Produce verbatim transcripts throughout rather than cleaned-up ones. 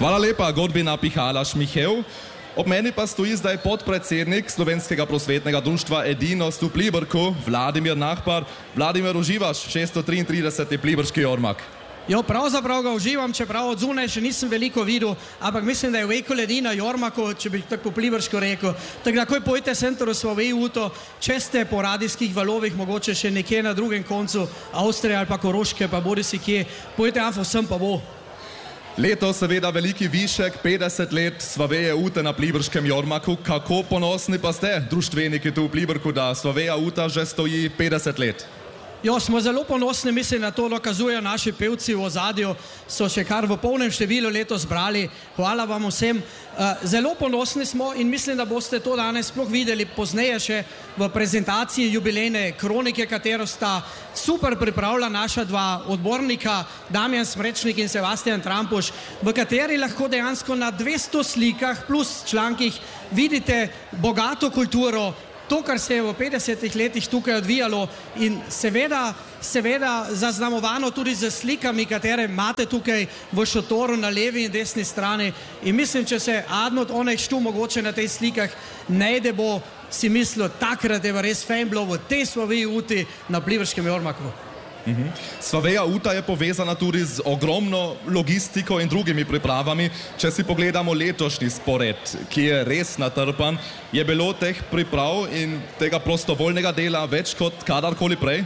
Hvala lepa, Godbina Pihalaš Michel. Ob meni pa stoji zdaj podpredsednik Slovenskega prosvetnega društva Edinost v Pliberku, Vladimir Nahbar. Vladimir, uživaš šeststo triintrideseti pliberški jormak? Jo, pravzaprav ga uživam, čeprav od zunaj še nisem veliko videl, ampak mislim, da je veliko ljudi na jormaku, če bi tako po pliberško rekel. Tako da, takoj pojte Centru Svoveji Uto, če ste po radijskih valovih, mogoče še nekje na drugem koncu Avstrije ali pa Koroške, pa bodi si kje, pojte afo sem pa bo. Letos seveda veliki višek, petdeset let Svoveje Ute na pliberškem jormaku. Kako ponosni pa ste, društveniki tu v Pliberku, da Svoveja Uta že stoji petdeset let? Jo, smo zelo ponosni, mislim, da to dokazujejo naši pevci v ozadju, so še kar v polnem številu letos brali. Hvala vam vsem. Zelo ponosni smo in mislim, da boste to danes sploh videli pozneje še v prezentaciji jubilejne kronike, katero sta super pripravila naša dva odbornika, Damjan Smrečnik in Sebastian Trampuš, v kateri lahko dejansko na dvesto slikah plus člankih vidite bogato kulturo, to, kar se je v petdesetih letih tukaj odvijalo in seveda, seveda zaznamovano tudi z slikami, katere imate tukaj v šotoru na levi in desni strani. In mislim, če se Adno onek štu mogoče na tej slikah najde, bo si mislil, takrat je res fajn bilo v tej Svoveji Uti na pliberškem jormaku. Mhm. Svoveja Uta je povezana tudi z ogromno logistiko in drugimi pripravami. Če si pogledamo letošnji spored, ki je res natrpan, je bilo teh priprav in tega prostovoljnega dela več kot kadarkoli prej?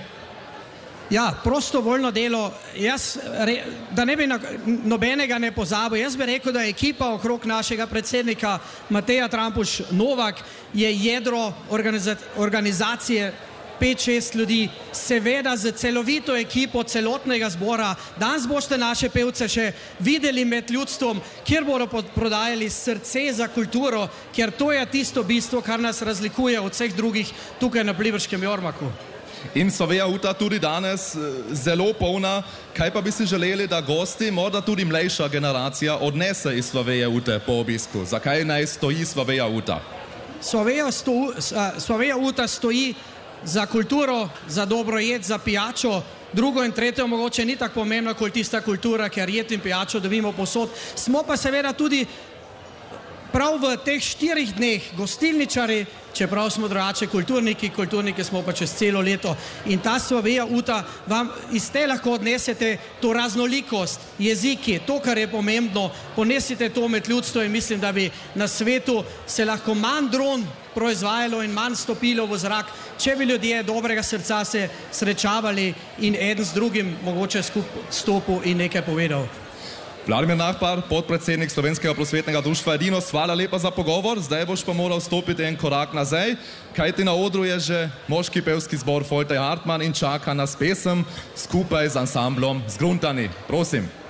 Ja, prostovoljno delo, jaz, da ne bi nobenega ne pozabil, jaz bi rekel, da je ekipa okrog našega predsednika Mateja Trampuš Novak je jedro organizacije pet šest ljudi, seveda z celovito ekipo celotnega zbora. Danes boste naše pevce še videli med ljudstvom, kjer bodo prodajali srce za kulturo, ker to je tisto bistvo, kar nas razlikuje od vseh drugih tukaj na pliberškem jormaku. In Svoveja Uta tudi danes zelo polna. Kaj pa bi si želeli, da gosti, morda tudi mlejša generacija, odnese iz Svoveje Ute po obisku? Zakaj naj stoji Svoveja Uta? Svoveja, sto, Svoveja Uta stoji za kulturo, za dobro jed, za pijačo. Drugo in tretjo mogoče ni tako pomembno kot tista kultura, ker jed in pijačo dobimo posod. Smo pa seveda tudi prav v teh štirih dneh gostilničari, čeprav smo drugače kulturniki, kulturniki smo pa čez celo leto. In ta Svoveja Uta vam iz te lahko odnesete to raznolikost, jeziki, to, kar je pomembno, ponesite to med ljudstvo in mislim, da bi na svetu se lahko manj dron proizvajalo in manj stopilo v zrak, če bi ljudje dobrega srca se srečavali in eden z drugim mogoče skupaj stopil in nekaj povedal. Vladimir Nahbar, podpredsednik Slovenskega prosvetnega društva Edinost, hvala lepa za pogovor. Zdaj boš pa moral stopiti en korak nazaj, kajti na odru je že moški pevski zbor Foltej Hartmann in čaka nas pesem skupaj z ansamblom Zgruntani. Prosim.